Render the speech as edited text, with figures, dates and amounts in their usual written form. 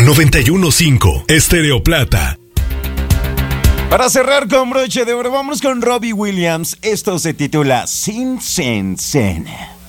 91.5 Estéreo Plata. Para cerrar con broche de oro, vamos con Robbie Williams. Esto se titula Sin Sen Sen.